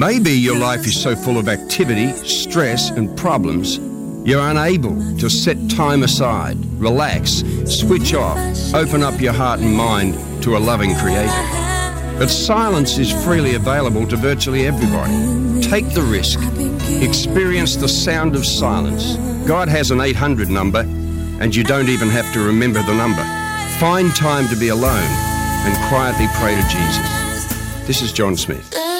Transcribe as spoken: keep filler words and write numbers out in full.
Maybe your life is so full of activity, stress and problems, you're unable to set time aside, relax, switch off, open up your heart and mind to a loving Creator. But silence is freely available to virtually everybody. Take the risk. Experience the sound of silence. God has an eight hundred number, and you don't even have to remember the number. Find time to be alone and quietly pray to Jesus. This is John Smith.